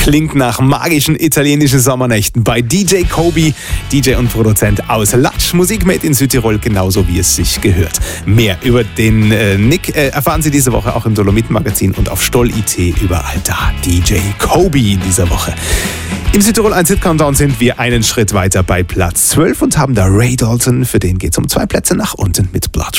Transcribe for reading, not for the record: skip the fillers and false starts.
Klingt nach magischen italienischen Sommernächten bei DJ Kobi, DJ und Produzent aus Latsch. Musik made in Südtirol, genauso wie es sich gehört. Mehr über den Nick erfahren Sie diese Woche auch im Dolomiten-Magazin und auf stoll.it, überall da. DJ Kobi in dieser Woche. Im Südtirol 1 Hit Countdown sind wir einen Schritt weiter bei Platz 12 und haben da Ray Dalton. Für den geht's um 2 Plätze nach unten mit Blood